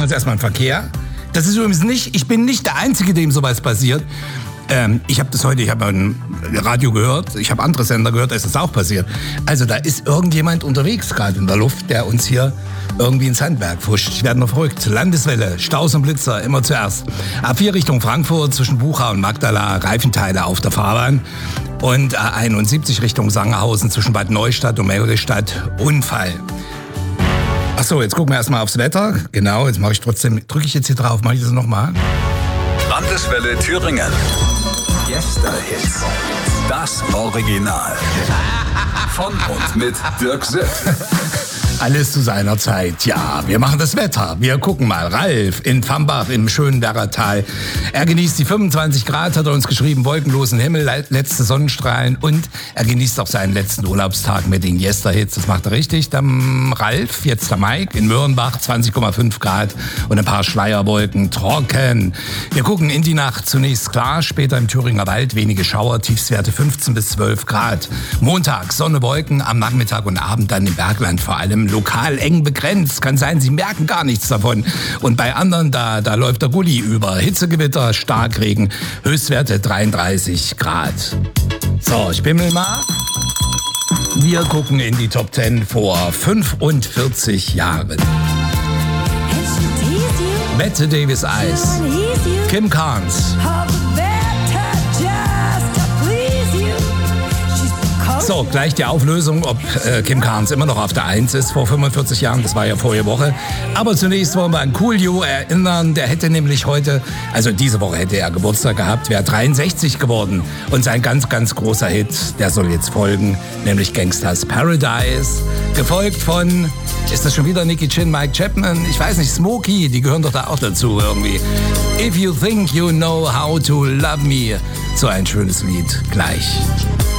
jetzt erstmal den Verkehr. Das ist übrigens nicht, ich bin nicht der Einzige, dem sowas passiert. Ich habe das heute, ich habe ein Radio gehört, ich habe andere Sender gehört, da ist das auch passiert. Also da ist irgendjemand unterwegs gerade in der Luft, der uns hier irgendwie ins Handwerk fuscht. Ich werde noch verrückt. Landeswelle, Staus und Blitzer, immer zuerst. A4 Richtung Frankfurt, zwischen Bucha und Magdala, Reifenteile auf der Fahrbahn. Und A71 Richtung Sangerhausen, zwischen Bad Neustadt und Melrichstadt, Unfall. Ach so, jetzt gucken wir erstmal aufs Wetter. Genau, jetzt mache ich trotzdem, drücke ich jetzt hier drauf, mache ich das nochmal? Landeswelle Thüringen. Gäste-Hits. Das Original. Von und mit Dirk Sipp. Alles zu seiner Zeit. Ja, wir machen das Wetter. Wir gucken mal. Ralf in Pfambach im schönen Werratal. Er genießt die 25 Grad, hat er uns geschrieben, wolkenlosen Himmel, letzte Sonnenstrahlen und er genießt auch seinen letzten Urlaubstag mit den Gäste-Hits. Das macht er richtig. Dann Ralf, jetzt der Mike in Möhrenbach, 20,5 Grad und ein paar Schleierwolken, trocken. Wir gucken in die Nacht. Zunächst klar, später im Thüringer Wald wenige Schauer, Tiefstwerte 15 bis 12 Grad. Montag Sonne, Wolken, am Nachmittag und Abend dann im Bergland vor allem lokal eng begrenzt. Kann sein, Sie merken gar nichts davon. Und bei anderen, da läuft der Gully über. Hitzegewitter, Starkregen, Höchstwerte 33 Grad. So, ich bimmel mal. Wir gucken in die Top 10 vor 45 Jahren. Bette Davis Eyes, Kim Carnes. So, gleich die Auflösung, ob Kim Carnes immer noch auf der 1 ist vor 45 Jahren. Das war ja vorige Woche. Aber zunächst wollen wir an Coolio erinnern. Der hätte nämlich heute, also diese Woche hätte er Geburtstag gehabt, wäre 63 geworden. Und sein ganz, ganz großer Hit, der soll jetzt folgen, nämlich Gangsters Paradise. Gefolgt von, ist das schon wieder Nicky Chin, Mike Chapman? Ich weiß nicht, Smokey, die gehören doch da auch dazu irgendwie. If you think you know how to love me. So ein schönes Lied gleich.